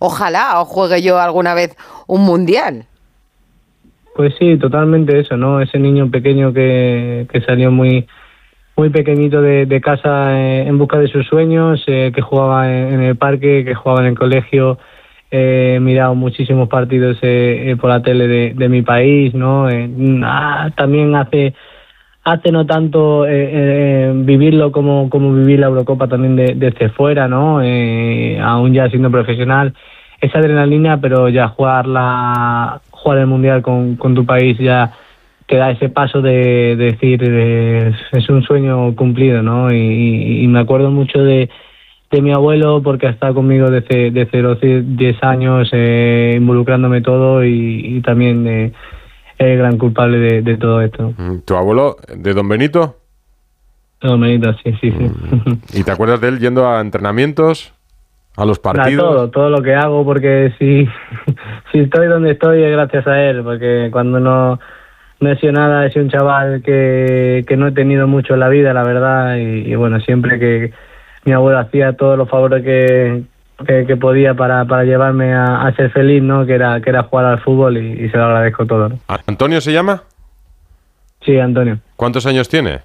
ojalá o juegue yo alguna vez un mundial. Pues sí, totalmente eso, ¿no? Ese niño pequeño que salió muy pequeñito de casa en busca de sus sueños, que jugaba en el parque, que jugaba en el colegio. He mirado muchísimos partidos por la tele de mi país, ¿no? También hace no tanto vivirlo como vivir la Eurocopa también desde fuera, ¿no? Aún ya siendo profesional, esa adrenalina, pero ya jugar el Mundial con tu país ya te da ese paso de decir es un sueño cumplido, ¿no? Y me acuerdo mucho de mi abuelo, porque ha estado conmigo desde los 10 años, involucrándome todo, y también es el gran culpable de todo esto. ¿Tu abuelo, de Don Benito? Don Benito, sí. ¿Y te acuerdas de él yendo a entrenamientos, a los partidos? Todo lo que hago, porque si estoy donde estoy es gracias a él, porque cuando no he sido nada, he sido un chaval que no he tenido mucho en la vida, la verdad, y bueno, siempre que mi abuelo hacía todos los favores que podía para llevarme a ser feliz, ¿no? Que era jugar al fútbol, y se lo agradezco todo, ¿no? ¿Antonio se llama? Sí, Antonio. ¿Cuántos años tiene?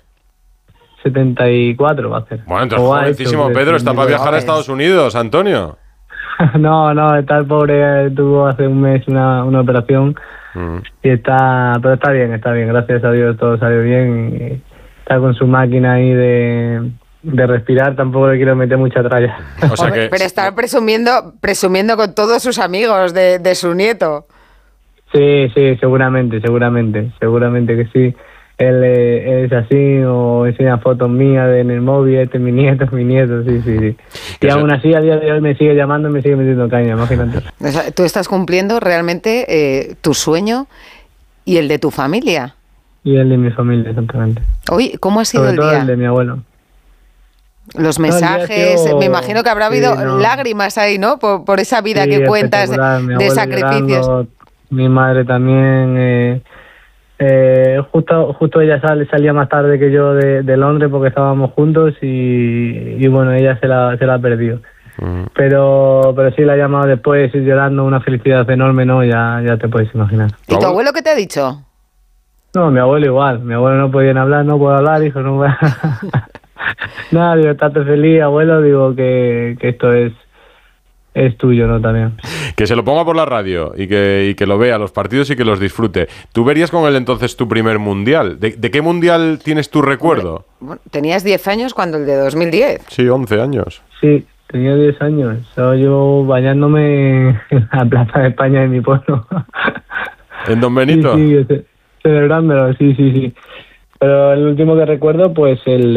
74 va a ser. Bueno, entonces jovencísimo, Pedro, está para viajar a Estados Unidos, Antonio. No, está el pobre, tuvo hace un mes una operación, y pero está bien, gracias a Dios todo salió bien, y está con su máquina ahí de respirar, tampoco le quiero meter mucha tralla. O sea que... Pero estar presumiendo con todos sus amigos de su nieto. Sí, seguramente que sí. Él es así, o enseña fotos mías en el móvil, este es mi nieto, sí. Y aún así, a día de hoy me sigue llamando y me sigue metiendo caña, imagínate. O sea, tú estás cumpliendo realmente tu sueño y el de tu familia. Y el de mi familia, exactamente. Oye, ¿cómo ha sido Sobre el todo día? el de mi abuelo. Los mensajes, me imagino que habrá habido lágrimas ahí, ¿no? Por esa vida que cuentas de sacrificios. Llorando, mi madre también. Justo ella salía más tarde que yo de Londres, porque estábamos juntos, y bueno, ella se la ha perdido. Pero sí la ha llamado después, llorando, una felicidad enorme, ¿no? Ya te puedes imaginar. ¿Y tu abuelo qué te ha dicho? No, mi abuelo igual. Mi abuelo no podían hablar, no puedo hablar, hijo, no puedo... Nada, digo, estate feliz, abuelo, digo que esto es tuyo, ¿no? También. Que se lo ponga por la radio y que lo vea los partidos y que los disfrute. ¿Tú verías con él entonces tu primer mundial? ¿De qué mundial tienes tu recuerdo? Bueno, tenías 10 años cuando el de 2010. Sí, 11 años. Sí, tenía 10 años. Estaba yo bañándome en la Plaza de España de mi pueblo. ¿En Don Benito? Sí, celebrándolo, sí. Pero el último que recuerdo, pues el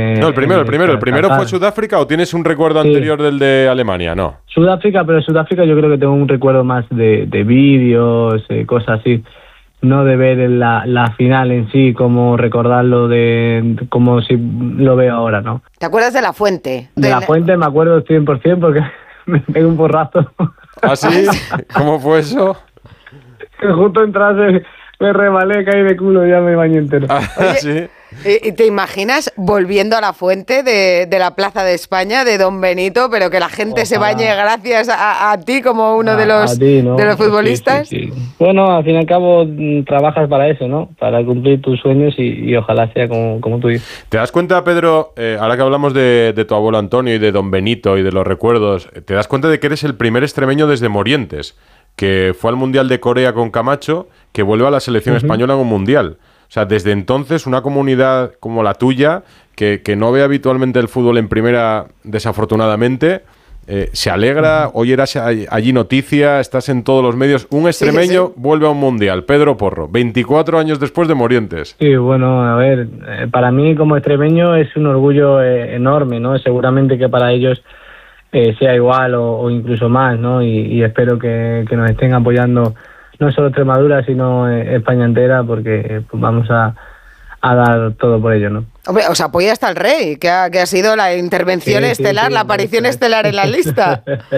primero fue Sudáfrica, ¿o tienes un recuerdo anterior del de Alemania? No. Sudáfrica yo creo que tengo un recuerdo más de vídeos, cosas así, no de ver la final en sí, como recordarlo como si lo veo ahora, ¿no? ¿Te acuerdas de la fuente? De la fuente me acuerdo 100%, porque me pegué un porrazo. ¿Ah, sí? ¿Cómo fue eso? Justo entras... Me rebalé, caí de culo, ya me bañé entero. Oye, ¿sí? ¿Y te imaginas volviendo a la fuente de la Plaza de España, de Don Benito, pero que la gente se bañe gracias a ti como uno de los futbolistas? Sí. Bueno, al fin y al cabo trabajas para eso, ¿no? Para cumplir tus sueños, y ojalá sea como tú dices. ¿Te das cuenta, Pedro, ahora que hablamos de tu abuelo Antonio y de Don Benito y de los recuerdos, te das cuenta de que eres el primer extremeño desde Morientes, que fue al Mundial de Corea con Camacho, que vuelve a la selección española en un Mundial? O sea, desde entonces, una comunidad como la tuya, que no ve habitualmente el fútbol en primera, desafortunadamente, se alegra. Hoy eras allí noticia, estás en todos los medios. Un extremeño vuelve a un Mundial, Pedro Porro, 24 años después de Morientes. Sí, bueno, a ver, para mí como extremeño es un orgullo enorme, ¿no? Seguramente que para ellos sea igual o incluso más, ¿no? Y espero que nos estén apoyando, no solo Extremadura, sino España entera, porque pues, vamos a dar todo por ello, ¿no? Hombre, os apoya hasta el rey, que ha sido la intervención estelar, la aparición estelar en la lista.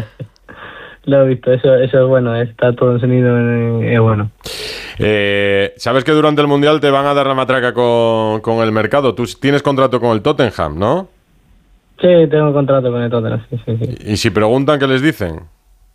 Lo he visto, eso es bueno, está todo encendido, es bueno. Sabes que durante el Mundial te van a dar la matraca con el mercado. Tú tienes contrato con el Tottenham, ¿no? Sí, tengo contrato con el Tottenham, sí. ¿Y si preguntan, qué les dicen?